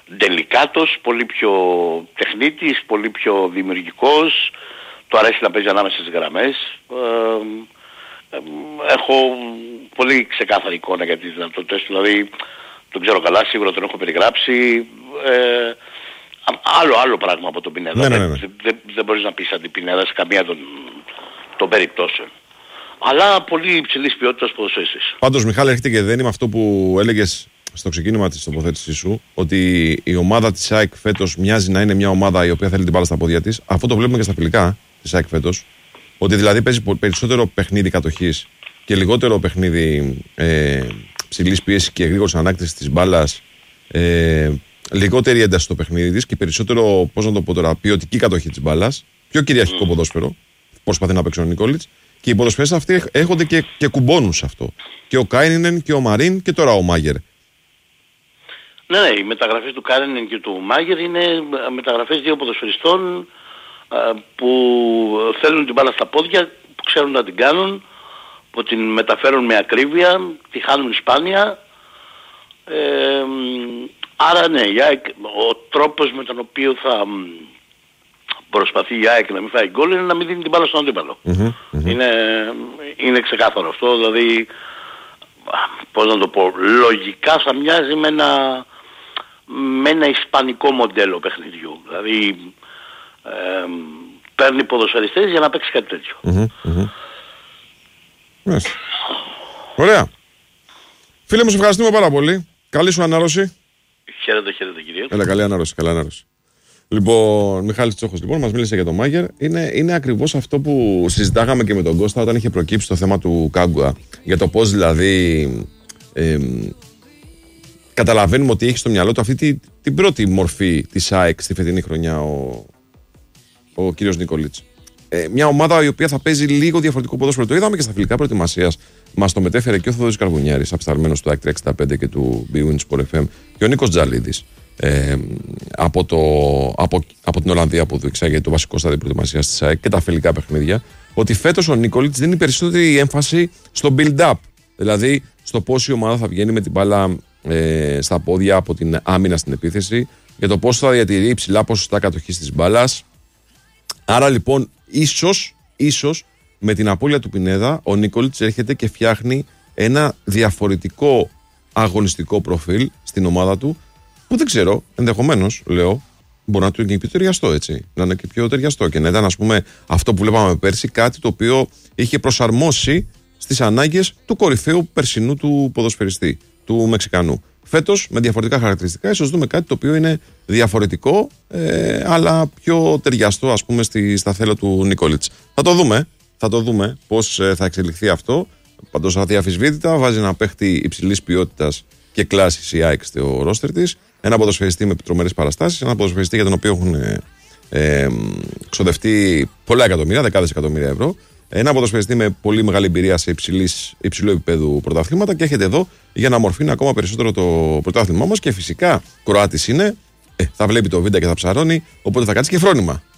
ντελικάτος, πολύ πιο τεχνίτης, πολύ πιο δημιουργικός, του αρέσει να παίζει ανάμεσα στις γραμμές. Έχω πολύ ξεκάθαρη εικόνα για τις δυνατότητες του, δηλαδή τον ξέρω καλά, σίγουρα τον έχω περιγράψει. Άλλο πράγμα από τον Πινέδα. Ναι. Δεν μπορείς να πεις αντιπινέδα σε καμία των περιπτώσεων. Αλλά πολύ υψηλής ποιότητας ποδοσφαιριστής. Πάντως, Μιχάλη, έρχεται και δένει με αυτό που έλεγες στο ξεκίνημα της τοποθέτησής σου, ότι η ομάδα της ΑΕΚ φέτος μοιάζει να είναι μια ομάδα η οποία θέλει την μπάλα στα πόδια της. Αυτό το βλέπουμε και στα φιλικά της ΑΕΚ φέτος. Ότι δηλαδή παίζει περισσότερο παιχνίδι κατοχής και λιγότερο παιχνίδι ψηλής πίεσης και γρήγορης ανάκτησης της μπάλας. Λιγότερη ένταση στο παιχνίδι της και περισσότερο, πώς να το πω τώρα, ποιοτική κατοχή της μπάλας. Πιο κυριαρχικό ποδόσφαιρο. Προσπαθεί να παίξει ο Νίκολιτς. Και οι ποδοσφαιριστές αυτοί έχονται και κουμπώνουν σε αυτό. Και ο Κάινινεν και ο Μαρίν και τώρα ο Μάγερ. Ναι, οι μεταγραφές του Κάινινεν και του Μάγερ είναι μεταγραφές δύο ποδοσφαιριστών που θέλουν την μπάλα στα πόδια, που ξέρουν να την κάνουν, που την μεταφέρουν με ακρίβεια, τη χάνουν σπάνια. Άρα ναι, ο τρόπος με τον οποίο θα προσπαθεί η ΑΕΚ να μην φάει γκολ είναι να μην δίνει την μπάλα στον αντίπαλο. Είναι ξεκάθαρο αυτό, δηλαδή πώς να το πω, λογικά θα μοιάζει με ένα ισπανικό μοντέλο παιχνιδιού. Δηλαδή παίρνει ποδοσφαιριστές για να παίξει κάτι τέτοιο. Ωραία. Φίλε μου, σε ευχαριστούμε πάρα πολύ. Καλή σου ανάρρωση. Χαίρετε κύριε. Έλα, καλή ανάρρωση. Λοιπόν, Μιχάλης Τσόχος, λοιπόν, μας μίλησε για τον Μάγερ. Είναι ακριβώς αυτό που συζητάγαμε και με τον Κώστα όταν είχε προκύψει το θέμα του Κάγκουα. Για το πώς δηλαδή καταλαβαίνουμε ότι έχει στο μυαλό του αυτή την πρώτη μορφή της ΑΕΚ στη φετινή χρονιά ο κύριος Νίκολιτς. Μια ομάδα η οποία θα παίζει λίγο διαφορετικό ποδόσφαιρο. Το είδαμε και στα φιλικά προετοιμασίας. Μας το μετέφερε και ο Θοδωρής Καρβουνιάρης, απεσταλμένος του ΑΕΚ 365 και του BWIN Sport FM, και ο Νίκος Τζαλίδης από την Ολλανδία που διεξάγει το βασικό στάδιο προετοιμασίας της ΑΕΚ και τα φιλικά παιχνίδια. Ότι φέτος ο Νίκολιτς δίνει περισσότερη έμφαση στο build-up. Δηλαδή στο πώς η ομάδα θα βγαίνει με την μπάλα στα πόδια από την άμυνα στην επίθεση, για το πώς θα διατηρεί υψηλά ποσοστά κατοχής της μπάλας. Άρα λοιπόν, ίσως με την απώλεια του Πινέδα, ο Νίκολιτς έρχεται και φτιάχνει ένα διαφορετικό αγωνιστικό προφίλ στην ομάδα του, που δεν ξέρω, ενδεχομένως, λέω, μπορεί να του είναι και πιο ταιριαστό, έτσι. Να είναι και πιο ταιριαστό και να ήταν, ας πούμε, αυτό που βλέπαμε πέρσι, κάτι το οποίο είχε προσαρμόσει στις ανάγκες του κορυφαίου περσινού του ποδοσφαιριστή, του Μεξικανού. Φέτος, με διαφορετικά χαρακτηριστικά, ίσως δούμε κάτι το οποίο είναι διαφορετικό, αλλά πιο ταιριαστό, ας πούμε, στα θέλω του Νίκολιτς. Θα το δούμε πώς θα εξελιχθεί αυτό. Πάντως, αδιαφυσβήτητα βάζει ένα παίχτη υψηλής ποιότητας και κλάσης η ΑΕΚ στο ρόστερ της. Ένα ποδοσφαιριστή με τρομερές παραστάσεις, ένα ποδοσφαιριστή για τον οποίο έχουν ξοδευτεί πολλά εκατομμύρια, δεκάδες εκατομμύρια ευρώ. Ένα ποδοσφαιριστή με πολύ μεγάλη εμπειρία σε υψηλού επίπεδου πρωταθλήματα και έρχεται εδώ για να αμορφύνει ακόμα περισσότερο το πρωτάθλημά μας. Και φυσικά Κροάτης είναι, θα βλέπει το βίντεο και θα ψαρώνει, οπότε θα κάτσει και φρόνημα.